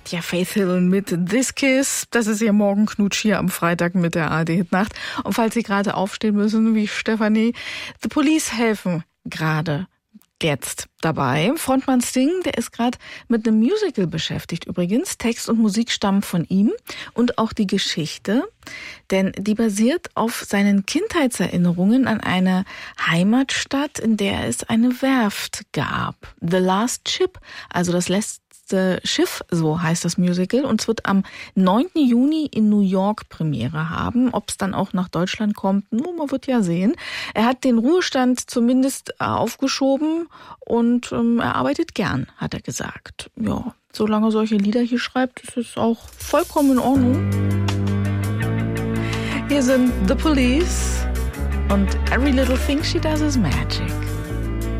Ja, Faith Hill mit This Kiss. Das ist Ihr Morgenknutsch hier am Freitag mit der ARD-Hitnacht. Und falls Sie gerade aufstehen müssen, wie Stefanie, The Police helfen gerade jetzt dabei. Frontmann Sting, der ist gerade mit einem Musical beschäftigt übrigens. Text und Musik stammen von ihm und auch die Geschichte, denn die basiert auf seinen Kindheitserinnerungen an eine Heimatstadt, in der es eine Werft gab. The Last Ship, also das letzte Schiff, so heißt das Musical, und es wird am 9. Juni in New York Premiere haben. Ob es dann auch nach Deutschland kommt, man wird ja sehen. Er hat den Ruhestand zumindest aufgeschoben und er arbeitet gern, hat er gesagt. Ja, solange er solche Lieder hier schreibt, ist es auch vollkommen in Ordnung. Hier sind The Police und Every Little Thing She Does Is Magic.